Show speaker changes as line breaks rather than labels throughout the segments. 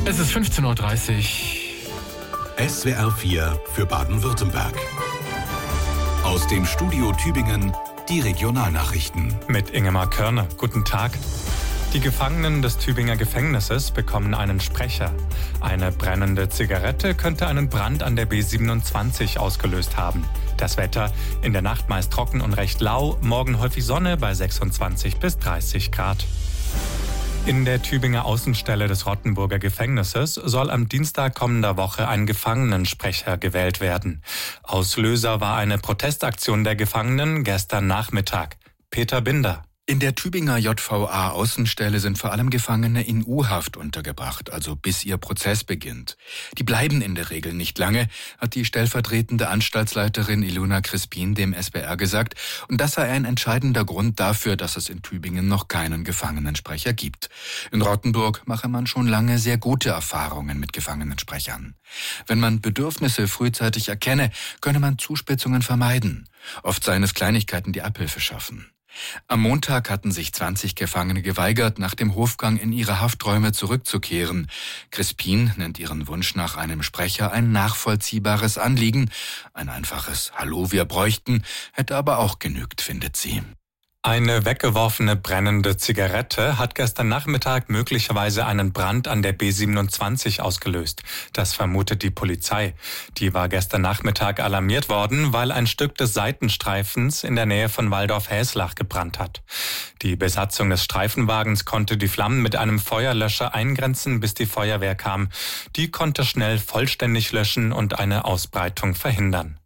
Es ist 15:30 Uhr.
SWR 4 für Baden-Württemberg. Aus dem Studio Tübingen die Regionalnachrichten.
Mit Ingemar Körner. Guten Tag. Die Gefangenen des Tübinger Gefängnisses bekommen einen Sprecher. Eine brennende Zigarette könnte einen Brand an der B27 ausgelöst haben. Das Wetter: in der Nacht meist trocken und recht lau, morgen häufig Sonne bei 26 bis 30 Grad. In der Tübinger Außenstelle des Rottenburger Gefängnisses soll am Dienstag kommender Woche ein Gefangenensprecher gewählt werden. Auslöser war eine Protestaktion der Gefangenen gestern Nachmittag. Peter Binder.
In der Tübinger JVA-Außenstelle sind vor allem Gefangene in U-Haft untergebracht, also bis ihr Prozess beginnt. Die bleiben in der Regel nicht lange, hat die stellvertretende Anstaltsleiterin Ilona Crispin dem SWR gesagt. Und das sei ein entscheidender Grund dafür, dass es in Tübingen noch keinen Gefangenensprecher gibt. In Rottenburg mache man schon lange sehr gute Erfahrungen mit Gefangenensprechern. Wenn man Bedürfnisse frühzeitig erkenne, könne man Zuspitzungen vermeiden. Oft seien es Kleinigkeiten, die Abhilfe schaffen. Am Montag hatten sich 20 Gefangene geweigert, nach dem Hofgang in ihre Hafträume zurückzukehren. Crispin nennt ihren Wunsch nach einem Sprecher ein nachvollziehbares Anliegen. Ein einfaches Hallo, wir bräuchten hätte aber auch genügt, findet sie.
Eine weggeworfene brennende Zigarette hat gestern Nachmittag möglicherweise einen Brand an der B27 ausgelöst. Das vermutet die Polizei. Die war gestern Nachmittag alarmiert worden, weil ein Stück des Seitenstreifens in der Nähe von Waldorf-Häslach gebrannt hat. Die Besatzung des Streifenwagens konnte die Flammen mit einem Feuerlöscher eingrenzen, bis die Feuerwehr kam. Die konnte schnell vollständig löschen und eine Ausbreitung verhindern.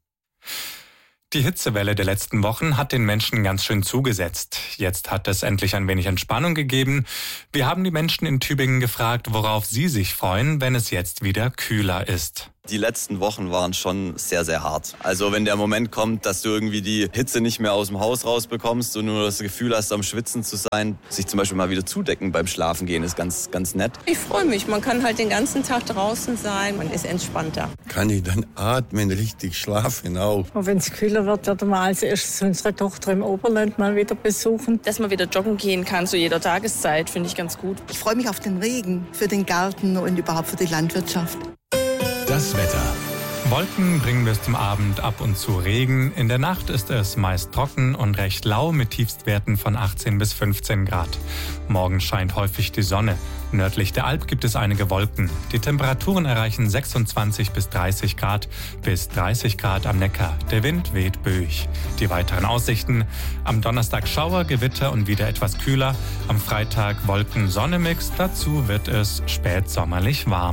Die Hitzewelle der letzten Wochen hat den Menschen ganz schön zugesetzt. Jetzt hat es endlich ein wenig Entspannung gegeben. Wir haben die Menschen in Tübingen gefragt, worauf sie sich freuen, wenn es jetzt wieder kühler ist.
Die letzten Wochen waren schon sehr, sehr hart. Also wenn der Moment kommt, dass du irgendwie die Hitze nicht mehr aus dem Haus rausbekommst und nur das Gefühl hast, am Schwitzen zu sein, sich zum Beispiel mal wieder zudecken beim Schlafen gehen, ist ganz, ganz nett.
Ich freue mich. Man kann halt den ganzen Tag draußen sein. Man ist entspannter.
Kann ich dann atmen, richtig schlafen auch.
Und wenn es kühler wird, werden wir als erstes unsere Tochter im Oberland mal wieder besuchen.
Dass man wieder joggen gehen kann zu jeder Tageszeit, finde ich ganz gut.
Ich freue mich auf den Regen, für den Garten und überhaupt für die Landwirtschaft.
Das Wetter.
Wolken bringen bis zum Abend ab und zu Regen. In der Nacht ist es meist trocken und recht lau mit Tiefstwerten von 18 bis 15 Grad. Morgen scheint häufig die Sonne. Nördlich der Alp gibt es einige Wolken. Die Temperaturen erreichen 26 bis 30 Grad, bis 30 Grad am Neckar. Der Wind weht böig. Die weiteren Aussichten: am Donnerstag Schauer, Gewitter und wieder etwas kühler. Am Freitag Wolken-Sonne-Mix. Dazu wird es spätsommerlich warm.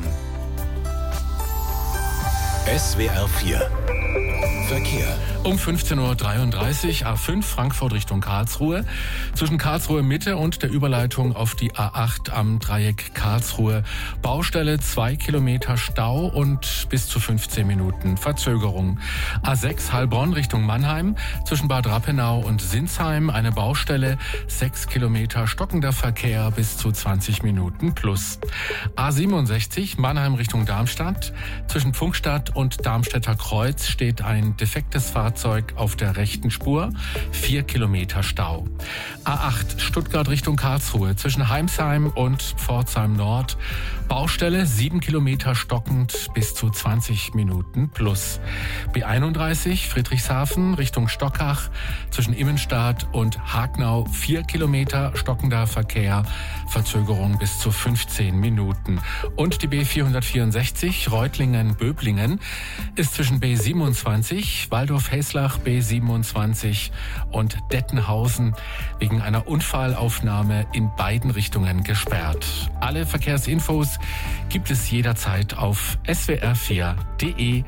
SWR 4 Verkehr.
Um 15:33 Uhr A5 Frankfurt Richtung Karlsruhe. Zwischen Karlsruhe Mitte und der Überleitung auf die A8 am Dreieck Karlsruhe. Baustelle, 2 Kilometer Stau und bis zu 15 Minuten Verzögerung. A6 Heilbronn Richtung Mannheim. Zwischen Bad Rappenau und Sinsheim eine Baustelle, 6 Kilometer stockender Verkehr bis zu 20 Minuten plus. A67 Mannheim Richtung Darmstadt. Zwischen Pfungstadt und Darmstädter Kreuz steht ein defektes Fahrzeug auf der rechten Spur, 4 Kilometer Stau. A8 Stuttgart Richtung Karlsruhe zwischen Heimsheim und Pforzheim Nord. Baustelle, 7 Kilometer stockend bis zu 20 Minuten plus. B31 Friedrichshafen Richtung Stockach zwischen Immenstadt und Hagnau, 4 Kilometer stockender Verkehr, Verzögerung bis zu 15 Minuten. Und die B464 Reutlingen-Böblingen ist zwischen B27 Waldorf-Häslach, B27 und Dettenhausen wegen einer Unfallaufnahme in beiden Richtungen gesperrt. Alle Verkehrsinfos gibt es jederzeit auf swr4.de.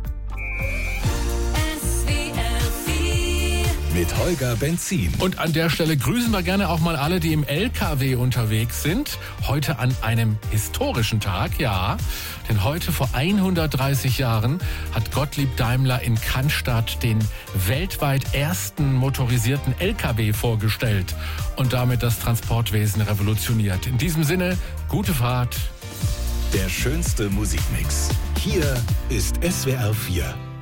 Mit Holger Benzin.
Und an der Stelle grüßen wir gerne auch mal alle, die im LKW unterwegs sind. Heute an einem historischen Tag, ja. Denn heute vor 130 Jahren hat Gottlieb Daimler in Cannstatt den weltweit ersten motorisierten LKW vorgestellt und damit das Transportwesen revolutioniert. In diesem Sinne, gute Fahrt.
Der schönste Musikmix. Hier ist SWR 4.